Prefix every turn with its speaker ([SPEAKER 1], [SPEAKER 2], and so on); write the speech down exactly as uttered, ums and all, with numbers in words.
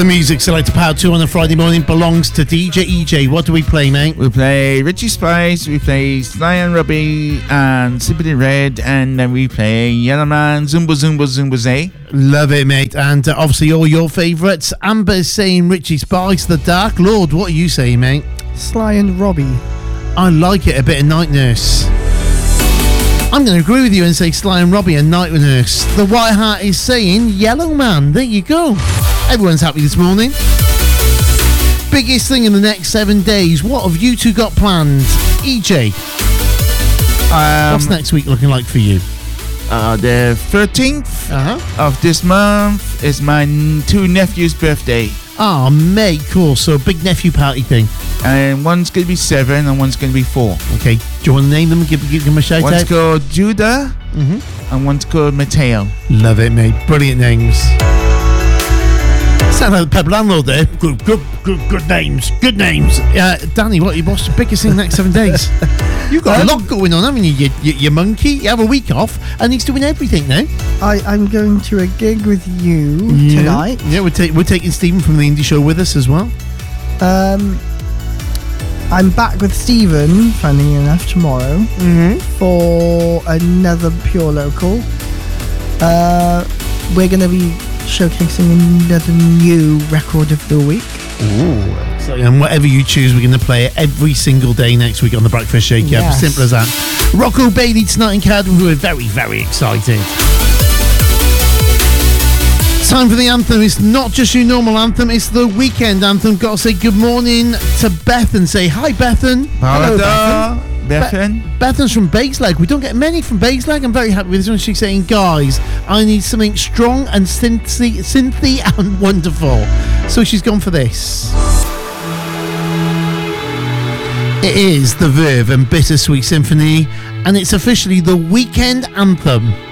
[SPEAKER 1] The music selected Power two on a Friday morning belongs to D J E J. What do we play, mate?
[SPEAKER 2] We play Richie Spice, we play Sly and Robbie and Simply Red, and then we play Yellow Man, Zumba Zumba Zumba Zay.
[SPEAKER 1] Love it, mate. And uh, obviously all your favourites. Amber's saying Richie Spice, The Dark Lord. What are you saying, mate?
[SPEAKER 3] Sly and Robbie.
[SPEAKER 1] I like it, a bit of Night Nurse. I'm going to agree with you and say Sly and Robbie and Night Nurse. The White Heart is saying Yellow Man. There you go. Everyone's happy this morning. Biggest thing in the next seven days. What have you two got planned? E J,
[SPEAKER 2] Um,
[SPEAKER 1] what's next week looking like for you?
[SPEAKER 2] uh, the thirteenth
[SPEAKER 1] Uh-huh.
[SPEAKER 2] of this month is my n- two nephews' birthday.
[SPEAKER 1] Oh, mate, cool. So a big nephew party thing.
[SPEAKER 2] And one's going to be seven and one's going to be four.
[SPEAKER 1] Okay, do you want to name them and give, give them a shout
[SPEAKER 2] One's
[SPEAKER 1] out?
[SPEAKER 2] called Judah
[SPEAKER 1] Mm-hmm.
[SPEAKER 2] and one's called Mateo.
[SPEAKER 1] Love it, mate. Brilliant names. Sound like the pub landlord there. Good, good, good, good names. Good names. Uh, Danny, what what's the biggest thing next seven days? You've got a lot going on, haven't you? You, you? You monkey. You have a week off, and he's doing everything now.
[SPEAKER 3] I, I'm going to a gig with you
[SPEAKER 1] Yeah.
[SPEAKER 3] tonight.
[SPEAKER 1] Yeah, we're, ta- we're taking Stephen from the indie show with us as well.
[SPEAKER 3] Um, I'm back with Stephen, funnily enough, tomorrow
[SPEAKER 1] Mm-hmm.
[SPEAKER 3] for another Pure Local. Uh, we're going to be showcasing another new record of the week.
[SPEAKER 1] Ooh. So, and whatever you choose, we're going to play it every single day next week on the Breakfast Shake. Yeah,
[SPEAKER 3] Yes.
[SPEAKER 1] simple as that. Rocco Bailey tonight in Cardiff, who are very, very excited. Time for the anthem. It's not just your normal anthem, it's the weekend anthem. Got to say good morning to Beth and say hi, Bethan. Hello, Bethan.
[SPEAKER 2] Bethan.
[SPEAKER 1] Be- Bethan's from Bakeslag. We don't get many from Bakeslag. I'm very happy with this one. She's saying, guys, I need something strong and synthy, synthy and wonderful. So she's gone for this. It is the Verve and Bittersweet Symphony, and it's officially the weekend anthem.